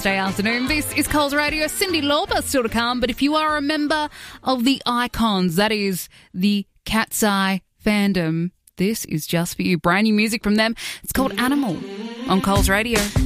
Thursday afternoon. This is Coles Radio. Cyndi Lauper still to come, but if you are a member of the Icons, that is the Cat's Eye fandom, this is just for you. Brand new music from them. It's called Animal on Coles Radio.